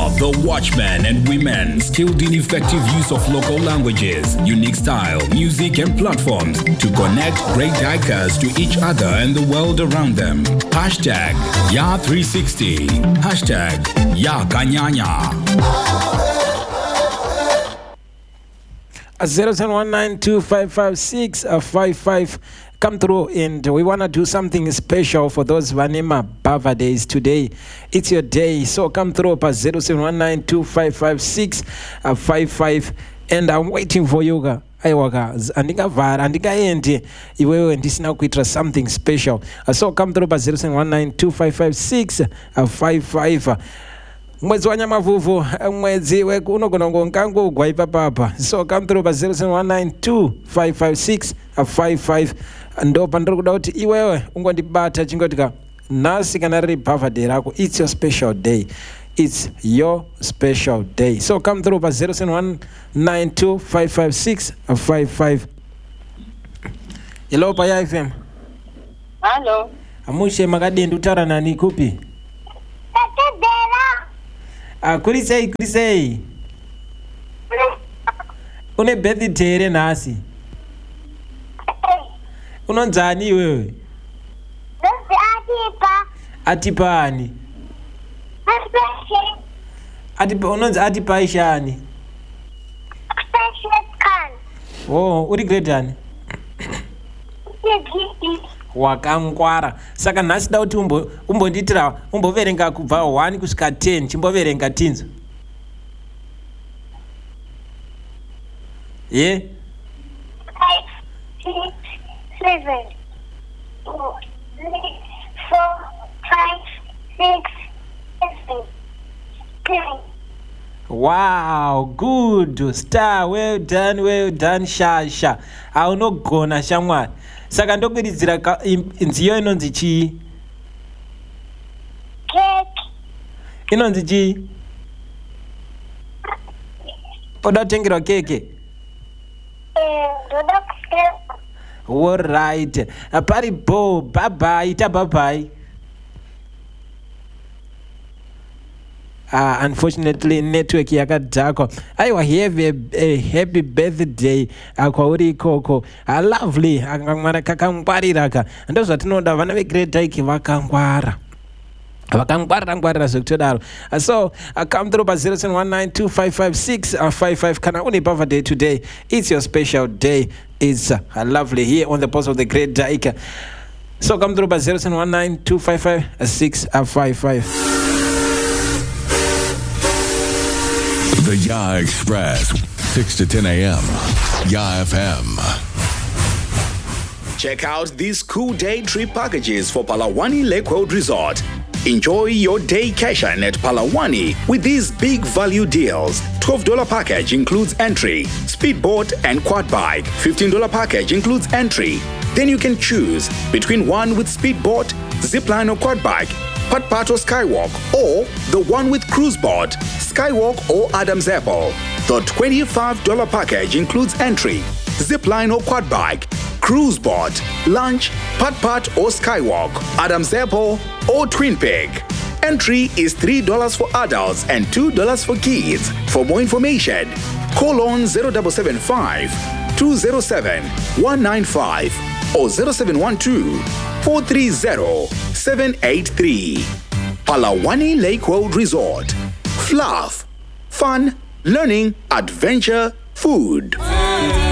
are the watchmen and women skilled in effective use of local languages, unique style, music, and platforms to connect great hikers to each other and the world around them. Hashtag Ya360. Hashtag Yakanyanya. 0719255655. Come through, and we want to do something special for those Vanema Bava days today. It's your day, so come through pa 0719255655, and I'm waiting for you. Aiwaka andingavhara andingaendi iwewe ndisina kuitira something special, so come through pa 0719255655. Mwezi wa Nyamavumvu, mwezi unogona ngongangogwa ipapapa, so come through pa 0719255655. ndo pandiri kuda kuti iwewe ungondibata chingotika nhasi kana riri birthday rako. It's your special day. It's your special day. So come through pa 0719255655. Hello pa ya FM. Hello. Amushe makadini utaura nani kupi? Kurisei. Une birthday here nhasi. Unonzani iwewe? Atipani. Unonzi atipa ishani. Oh, uri grade ani? Wakangwara. Saka nhasi da kuti umbonditira umboverenga kubva 1 kusvika 10 chimboverenga tinzo. Yeah? 5, 6, 7, 4, 5, 6, 7, 10. Wow, good. Star, well done, Shasha. Aunogona shamwari. Saka ndokwiridzira nziyo inonzi chii? Cake. Inonzi chii? Oda kutengerwa keke? Ndoda kusema. All right. Paribo, bye-bye, bye-bye. Unfortunately, network yakadhakwa. Aiwa, have a happy birthday kwauri ikoko. Lovely. Akamwara kakangwariraka. Ndo zvatinoda vana veGreat Hike vakangwara. Vakangwarira zvekutodaro. So come through pa 0719255655. Kana une birthday today, it's your special day. It's lovely here on the post of the Great Hike. So come through pa 0719255655. The Ya Express, 6 to 10 a.m. Ya FM. Check out these cool day trip packages for Palawani Lake Road Resort. Enjoy your daycation at Palawani with these big value deals. $12 package includes entry, speedboat and quad bike. $15 package includes entry. Then you can choose between one with speedboat, zipline or quad bike, putt-putt or skywalk, or the one with cruise boat, skywalk or Adam's Apple. The $25 package includes entry, zipline or quad bike, cruise boat, lunch, putt-putt or skywalk, Adam's Apple or Twin Peak. Entry is $3 for adults and $2 for kids. For more information, call on 0775 207 195 or 0712 430 783. Palawani Lake Road Resort. Fluff, fun, learning, adventure, food.